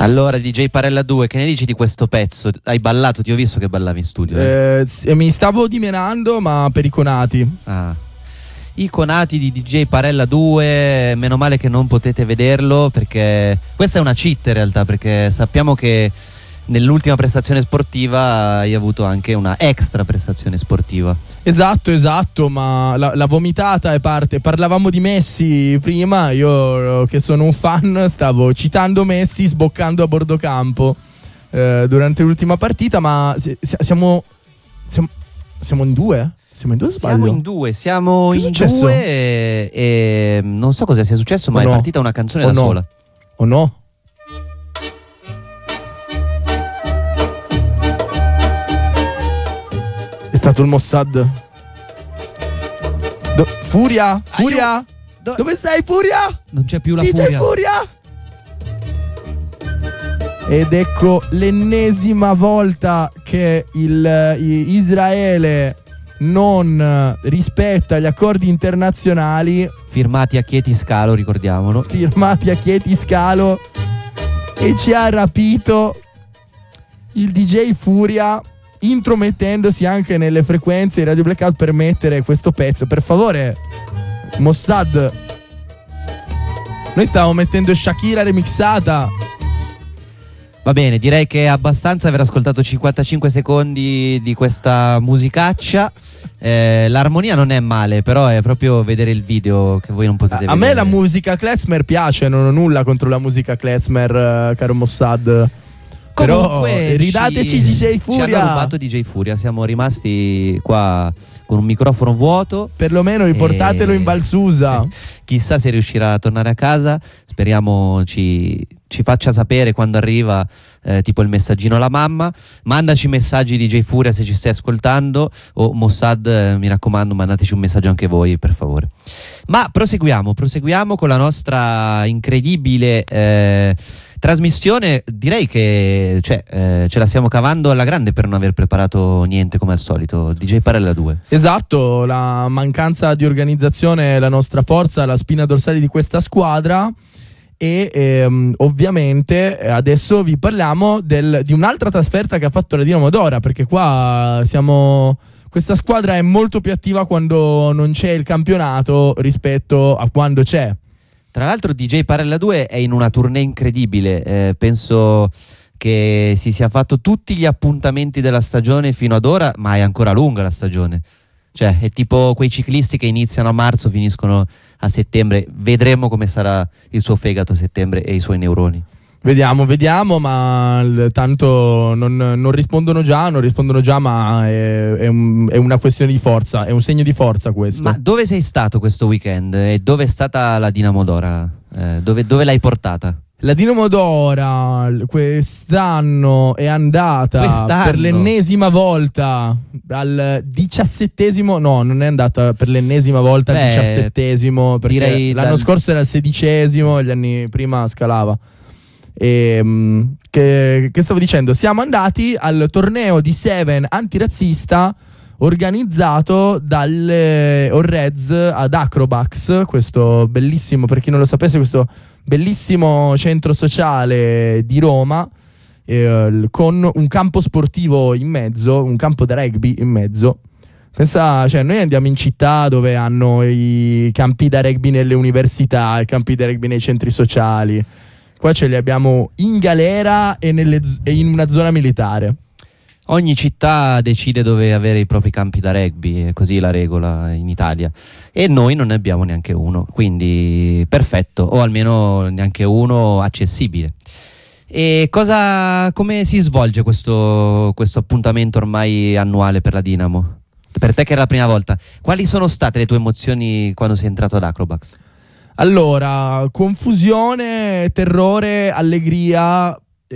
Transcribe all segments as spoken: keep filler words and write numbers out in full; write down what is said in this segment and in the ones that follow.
Allora, D J Parella due, che ne dici di questo pezzo? Hai ballato, ti ho visto che ballavi in studio. Eh? Eh, sì, mi stavo dimenando, ma per i conati. Ah. I conati di D J Parella due, meno male che non potete vederlo, perché questa è una cheat in realtà, perché sappiamo che nell'ultima prestazione sportiva hai avuto anche una extra prestazione sportiva. Esatto, esatto, ma la, la vomitata è parte. Parlavamo di Messi prima, io che sono un fan stavo citando Messi sboccando a bordo campo eh, durante l'ultima partita, ma se, se, siamo, siamo siamo in due? Siamo in due o sbaglio? Siamo in due, siamo Che è in successo? due e, e non so cosa sia successo, ma O è no? partita una canzone O da no? sola. O no? È stato il Mossad. Do- Furia? Furia? Do- Dove sei, Furia? Non c'è più la D J furia. Furia? Ed ecco l'ennesima volta che il i- Israele non rispetta gli accordi internazionali Firmati a Chieti Scalo, ricordiamolo. firmati a Chieti Scalo e ci ha rapito il D J Furia, intromettendosi anche nelle frequenze di Radio Blackout per mettere questo pezzo. Per favore, Mossad, noi stavamo mettendo Shakira remixata. Va bene, direi che è abbastanza aver ascoltato cinquantacinque secondi di questa musicaccia. Eh, l'armonia non è male, però è proprio vedere il video che voi non potete A vedere. me la musica klezmer piace, non ho nulla contro la musica klezmer, eh, caro Mossad. Però Comunque, ridateci ci- D J Ci Furia. hanno rubato D J Furia, siamo rimasti qua con un microfono vuoto. Perlomeno riportatelo E- in Valsusa. Chissà se riuscirà a tornare a casa. Speriamo ci, ci faccia sapere quando arriva, eh, tipo il messaggino alla mamma. Mandaci messaggi D J Furia se ci stai ascoltando, o Mossad, eh, mi raccomando, mandateci un messaggio anche voi, per favore. Ma proseguiamo, proseguiamo con la nostra incredibile eh, trasmissione. Direi che cioè, eh, ce la stiamo cavando alla grande per non aver preparato niente come al solito. D J Parella due. Esatto, la mancanza di organizzazione è la nostra forza, la spina dorsale di questa squadra. E ehm, ovviamente adesso vi parliamo del, di un'altra trasferta che ha fatto la Dinamo Dora, perché qua siamo, questa squadra è molto più attiva quando non c'è il campionato rispetto a quando c'è. Tra l'altro D J Parella due è in una tournée incredibile, eh, penso che si sia fatto tutti gli appuntamenti della stagione fino ad ora, ma è ancora lunga la stagione. Cioè è tipo quei ciclisti che iniziano a marzo, finiscono a settembre. Vedremo come sarà il suo fegato a settembre e i suoi neuroni. Vediamo, vediamo, ma l- tanto non, non rispondono già, non rispondono già, ma è, è un- è una questione di forza, è un segno di forza questo. Ma dove sei stato questo weekend? E dove è stata la Dinamo Dora? Eh, dove, dove l'hai portata? La Dinamo Dora l- quest'anno è andata Quest'anno? per l'ennesima volta al diciassettesimo, no, non è andata per l'ennesima volta al Beh, diciassettesimo, perché direi l'anno dal- scorso era il sedicesimo, gli anni prima scalava. E, mh, che, che stavo dicendo? Siamo andati al torneo di Seven antirazzista organizzato dalle Orrez ad Acrobax, questo bellissimo, per chi non lo sapesse, questo bellissimo centro sociale di Roma, eh, con un campo sportivo in mezzo, un campo da rugby in mezzo. Pensa, cioè, noi andiamo in città dove hanno i campi da rugby nelle università, i campi da rugby nei centri sociali. Qua ce li abbiamo in galera e, nelle z- e in una zona militare. Ogni città decide dove avere i propri campi da rugby, è così la regola in Italia. E noi non ne abbiamo neanche uno, quindi perfetto, o almeno neanche uno accessibile. E cosa, come si svolge questo, questo appuntamento ormai annuale per la Dinamo? Per te che era la prima volta, quali sono state le tue emozioni quando sei entrato ad Acrobax? Allora, confusione, terrore, allegria,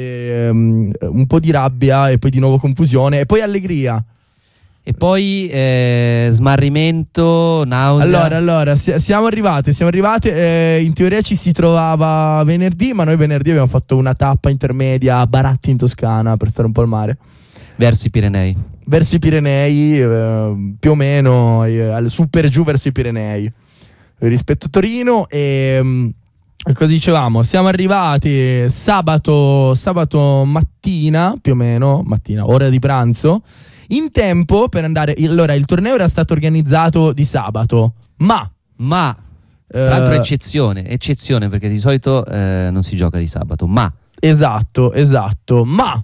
ehm, un po' di rabbia e poi di nuovo confusione e poi allegria. E poi eh, smarrimento, nausea. Allora, allora si- siamo arrivati, siamo arrivati, eh, in teoria ci si trovava venerdì, ma noi venerdì abbiamo fatto una tappa intermedia a Baratti in Toscana per stare un po' al mare. Verso i Pirenei. Verso i Pirenei, eh, più o meno, eh, al- su per giù verso i Pirenei, rispetto a Torino. E, mm, cosa dicevamo? Siamo arrivati sabato, sabato mattina, più o meno, mattina, ora di pranzo, in tempo per andare. Allora, il torneo era stato organizzato di sabato, ma... Ma, tra l'altro, eccezione, eccezione, perché di solito eh, non si gioca di sabato, ma... Esatto, esatto, ma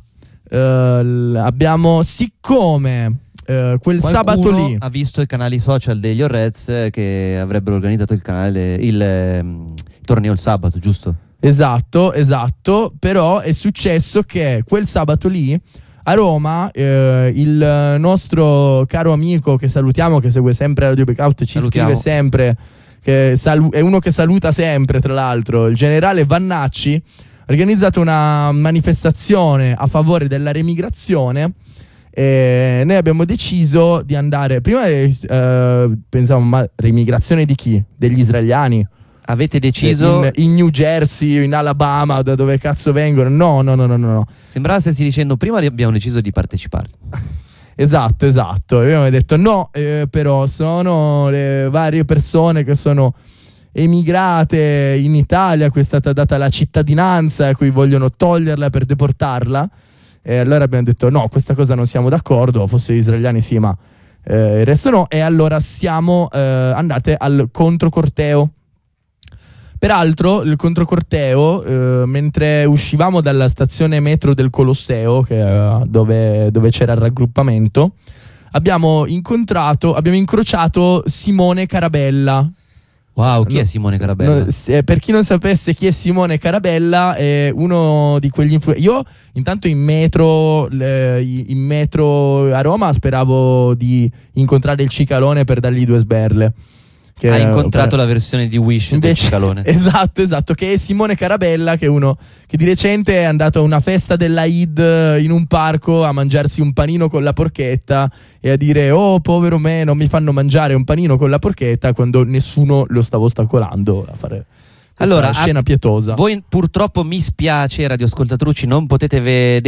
eh, abbiamo, siccome... Uh, quel Qualcuno sabato lì ha visto i canali social degli Orreds eh, che avrebbero organizzato il canale il, eh, il torneo il sabato, giusto? Esatto, esatto. Però è successo che quel sabato lì a Roma eh, il nostro caro amico, che salutiamo, che segue sempre Radio Blackout, ci Salutiamo. scrive sempre, che salu- è uno che saluta sempre, tra l'altro, il generale Vannacci, ha organizzato una manifestazione a favore della remigrazione. E noi abbiamo deciso di andare. Prima eh, pensavamo, ma remigrazione di chi? Degli israeliani? Avete deciso... In, in New Jersey, in Alabama, da dove cazzo vengono? No, no, no, no, no. Sembrava stessi dicendo prima abbiamo deciso di partecipare. Esatto, esatto. Abbiamo detto no, eh, però sono le varie persone che sono emigrate in Italia, a cui è stata data la cittadinanza e a cui vogliono toglierla per deportarla. E allora abbiamo detto no, questa cosa non siamo d'accordo, fosse gli israeliani sì, ma eh, il resto no. E allora siamo eh, andate al controcorteo. Peraltro il controcorteo, eh, mentre uscivamo dalla stazione metro del Colosseo, che, eh, dove, dove c'era il raggruppamento, abbiamo incontrato, abbiamo incrociato Simone Carabella. Wow, chi no, è Simone Carabella? No, se, per chi non sapesse chi è Simone Carabella, è uno di quegli influencer. Io intanto in metro, le, in metro a Roma speravo di incontrare il Cicalone per dargli due sberle. Che Hai incontrato per... la versione di Wish Invece, del Cicalone. Esatto, esatto, che è Simone Carabella, che è uno che di recente è andato a una festa della Eid in un parco a mangiarsi un panino con la porchetta e a dire oh povero me, non mi fanno mangiare un panino con la porchetta, quando nessuno lo stava ostacolando a fare allora, scena a, pietosa. Voi purtroppo, mi spiace radioascoltatrucci, non potete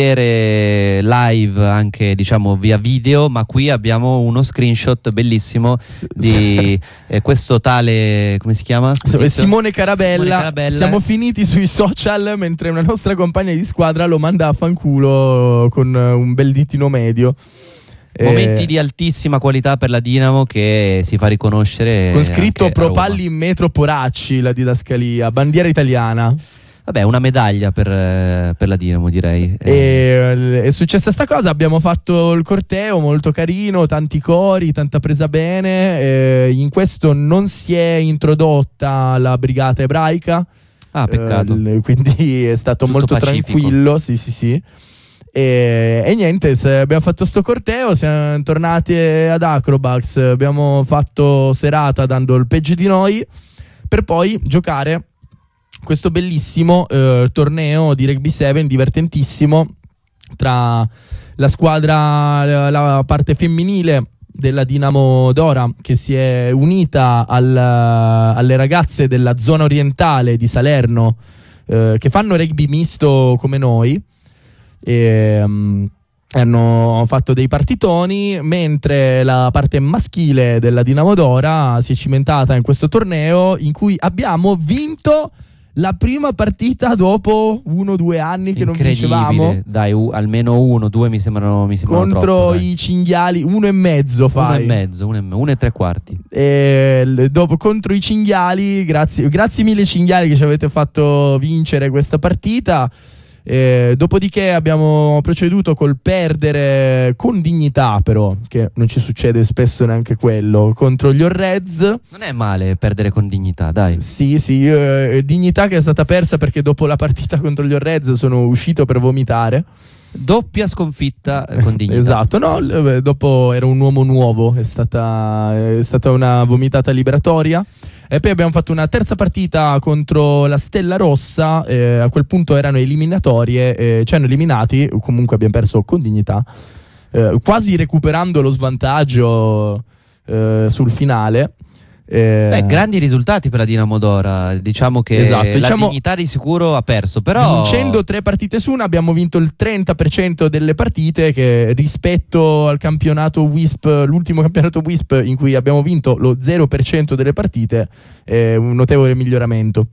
vedere live anche diciamo via video, ma qui abbiamo uno screenshot bellissimo di eh, questo tale, come si chiama? Simone Carabella. Simone Carabella. Siamo finiti sui social mentre una nostra compagna di squadra lo manda a fanculo con un bel ditino medio. Momenti eh, di altissima qualità per la Dinamo, che si fa riconoscere con scritto Propalli in metro Poracci, la didascalia, bandiera italiana. Vabbè, una medaglia per, per la Dinamo, direi. E, è successa sta cosa, abbiamo fatto il corteo molto carino, tanti cori, tanta presa bene. E in questo non si è introdotta la brigata ebraica. Ah, peccato. Eh, quindi è stato tutto molto pacifico. Tranquillo, sì, sì, sì. E, e niente, abbiamo fatto sto corteo, siamo tornati ad Acrobax, abbiamo fatto serata dando il peggio di noi per poi giocare questo bellissimo eh, torneo di Rugby sette, divertentissimo, tra la squadra, la, la parte femminile della Dinamo Dora, che si è unita al, alle ragazze della zona orientale di Salerno, eh, che fanno rugby misto come noi. E, um, hanno fatto dei partitoni, mentre la parte maschile della Dinamo Dora si è cimentata in questo torneo, in cui abbiamo vinto la prima partita dopo uno o due anni che non vincevamo. Dai, uh, almeno uno, due mi sembrano, mi sembrano contro troppo, i cinghiali, uno e mezzo fai. Uno e mezzo, uno e, me- uno e tre quarti. E dopo contro i cinghiali, grazie, grazie mille cinghiali che ci avete fatto vincere questa partita. Eh, dopodiché abbiamo proceduto col perdere con dignità, però, che non ci succede spesso neanche quello, contro gli Orreds. Non è male perdere con dignità, dai. Sì, sì, eh, dignità che è stata persa perché dopo la partita contro gli Orreds sono uscito per vomitare. Doppia sconfitta eh, con dignità. Esatto, no, eh, dopo era un uomo nuovo, è stata, è stata una vomitata liberatoria. E poi abbiamo fatto una terza partita contro la Stella Rossa, eh, a quel punto erano eliminatorie, eh, ci hanno eliminati, comunque abbiamo perso con dignità, eh, quasi recuperando lo svantaggio eh, sul finale. Eh, Beh, grandi risultati per la Dinamo Dora. Diciamo che esatto, la diciamo, dignità di sicuro ha perso, però vincendo tre partite su una abbiamo vinto il trenta per cento delle partite, che rispetto al campionato W I S P, l'ultimo campionato W I S P in cui abbiamo vinto lo zero per cento delle partite, è un notevole miglioramento.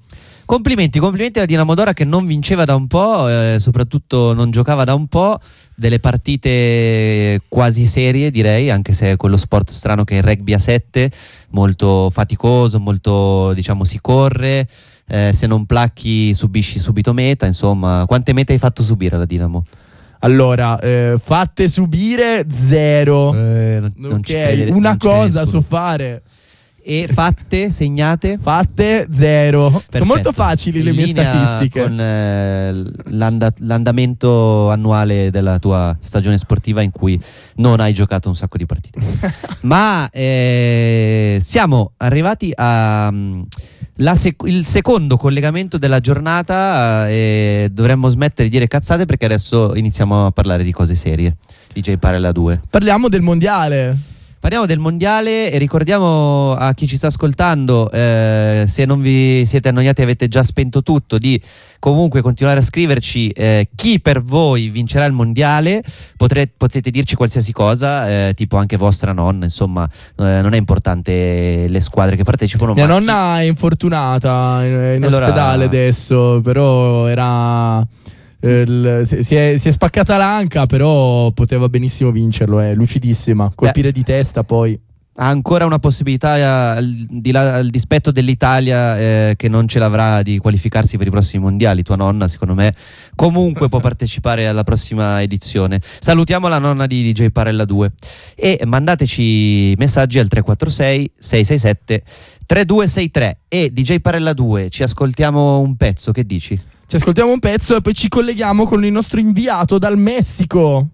Complimenti, complimenti alla Dinamo Dora che non vinceva da un po', eh, soprattutto non giocava da un po', delle partite quasi serie direi, anche se è quello sport strano che è il rugby a sette, molto faticoso, molto diciamo si corre, eh, se non placchi subisci subito meta, insomma. Quante mete hai fatto subire alla Dinamo? Allora, eh, fatte subire zero. Eh, non, non ci Ok, crede- una non ci crede cosa nessuno. so fare. E fatte, segnate? Fatte zero. Perfetto. Sono molto facili In le mie linea statistiche. con eh, l'anda- l'andamento annuale della tua stagione sportiva in cui non hai giocato un sacco di partite. Ma eh, siamo arrivati a mm, la sec- il secondo collegamento della giornata eh, e dovremmo smettere di dire cazzate perché adesso iniziamo a parlare di cose serie. D J Parella due. Parliamo del mondiale. Parliamo del mondiale e ricordiamo a chi ci sta ascoltando, eh, se non vi siete annoiati e avete già spento tutto, di comunque continuare a scriverci eh, chi per voi vincerà il mondiale. Potre- potete dirci qualsiasi cosa, eh, tipo anche vostra nonna, insomma, eh, non è importante le squadre che partecipano. Mia ma nonna è infortunata in, in Allora- ospedale adesso, però era... eh, il- si, si è, si è spaccata l'anca, però poteva benissimo vincerlo, è lucidissima. Colpire di testa poi. ha ancora una possibilità, eh, al, di là- al dispetto dell'Italia eh, che non ce l'avrà di qualificarsi per i prossimi mondiali. Tua nonna secondo me comunque può partecipare alla prossima edizione. Salutiamo la nonna di D J Parella due e mandateci messaggi al tre quattro sei sei sei sette tre due sei tre. E D J Parella due, ci ascoltiamo un pezzo, che dici? Ci ascoltiamo un pezzo e poi ci colleghiamo con il nostro inviato dal Messico.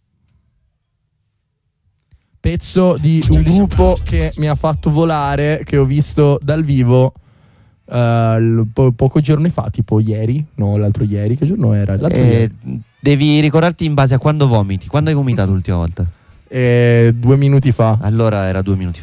Pezzo di un gruppo che mi ha fatto volare, che ho visto dal vivo eh, l- po- poco giorni fa, tipo ieri, no, l'altro ieri, che giorno era? L'altro Eh, ieri. devi ricordarti in base a quando vomiti. Quando hai vomitato l'ultima volta? Eh, due minuti fa. Allora era due minuti fa.